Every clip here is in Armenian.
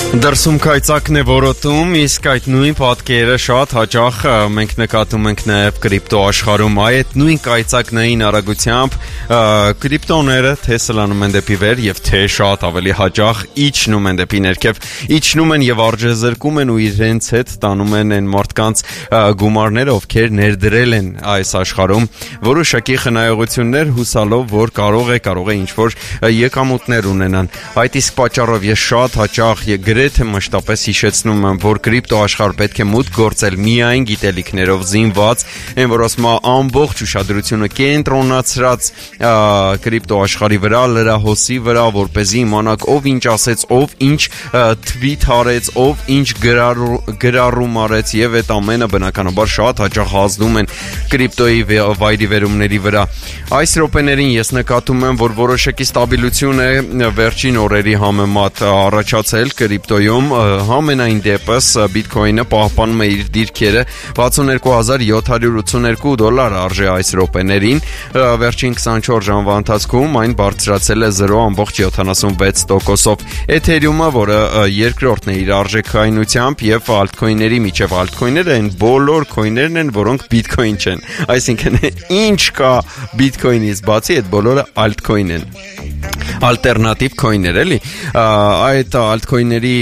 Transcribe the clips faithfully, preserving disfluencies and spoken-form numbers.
Դրսում կայծակն է որոտում, իսկ այդ նույն պատկերը շատ հաճախ մենք նկատում ենք նաև կրիպտո աշխարհում։ Այդ նույն կայծակնային արագությամբ կրիպտոները թե սլանում են դեպի վեր եւ թե շատ ավելի հաճախ իջնում են դեպի ներքև, իջնում են եւ արժեզրկում են ու իրենց հետ տանում են այն մարդկանց գումարները, ովքեր ներդրել են այս աշխարհում որոշակի խնայողություններ հուսալով, որ կարող է կարող է ինչ-որ եկամուտներ ունենան։ Այդ իսկ պատճառով ես շատ հաճախ գրեթե մշտապես հիշեցնում եմ, որ կրիպտո աշխարհ պետք է մուտք գործել միայն գիտելիքներով զինված, այն որ ասում ամբողջ ուշադրությունը կենտրոնացրած կրիպտո աշխարհի վրա, լրահոսի վրա, որպեսզի իմանաք ով ինչ ասեց, ով ինչ թվիթ արեց, ով ինչ գրառում արեց եւ այդ ամենը բնականաբար շատ հաճախ ազդում են կրիպտոյի վայրի վերումների վրա։ Այս րոպեներին ես նկատում եմ, որ որոշակի ստաբիլություն է վերջին օրերի համեմատ առաջացել կրիպտոյում, համենայն դեպս բիտքոինը պահպանում է իր դիրքերը, վաթսունեքու հազար յոթ հարյուր ութսուներկու դոլար արժե այս րոպեներին, վերջին քսանչորս ժամվա ընթացքում այն բարձրացել է զրո բացի յոթանասունվեց տոկոսով։ Էթերիումը, որը երկրորդն է իր արժեքայնությամբ եւ ալտքոինների միջև, ալտքոինները այն բոլոր քոյներն են, որոնք բիտքոին չեն, այսինքն ինչ կա բիտքոինից բացի, այդ բոլորը ալտքոին են, ալտերնատիվ քոյներ, էլի։ Այդ ալտքոինների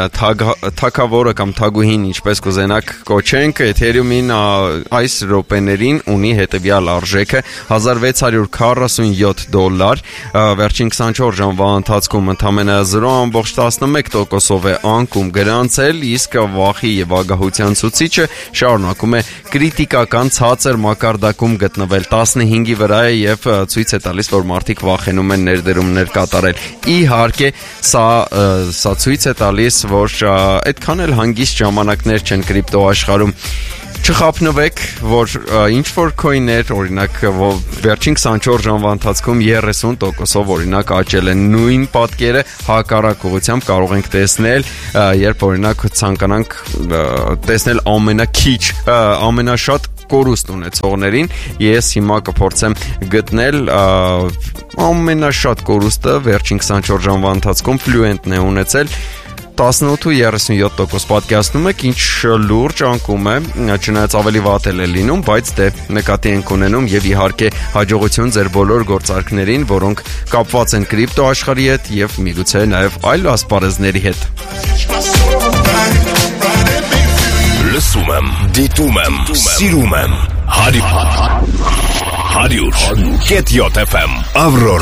թագավորը կամ թագուհին, ինչպես կուզենաք կոչենք, Էթերիումին այս րոպեներին ունի հետևյալ արժեքը հազար վեց հարյուր քառասունյոթ դոլար, վերջին քսանչորս ժամվա ընթացքում ընդամենը զրո բացի տասնմեկ տոկոսով է անկում գրանցել, իսկ վախի եւ ագահության ցուցիչը շարունակում է կրիտիկական ցածր մակարդակում գտնվել, տասնհինգի վրա է եւ ցույց է տալիս, որ մարդիկ վախենում են ներդրումներ կատարել։ Իհարկե, սա սա ցույց է տալիս, որ այդքան էլ հանգիստ ժամանակներ չեն կրիպտո աշխարհում։ Չխափնվեք, որ ինչ-որ քոյներ, օրինակ, վերջին քսանչորս ժամվա ընթացքում երեսուն տոկոսով օրինակ աճել են, նույն պատկերը հակառակ ուղղությամբ կարող ենք տեսնել, երբ օրինակ ցանկանանք տեսնել ամենաքիչ, ամենաշատ կորուստ ունեցողներին, ես հիմա կփորձեմ գտնել ամենաշատ կորուստը վերջին քսանչորս ժամվա ընթացքում Fluent-ն է ունեցել տասնութ ու երեսունյոթ տոկոս, պատկերացնում եք ինչ լուրջ անկում է, չնայած ավելի վատ է լինում, բայց դե նկատի ենք ունենում եւ իհարկե հաջողություն ձեր բոլոր գործարքներին, որոնք կապված են կրիպտո աշխարհի հետ եւ միգուցե նաեւ այլ ասպարեզների հետ։ Լսում եմ, դիտում եմ, սիրում եմ, հարյուր, հարյուր, կետ յոթ էֆ էմ, Ավրոր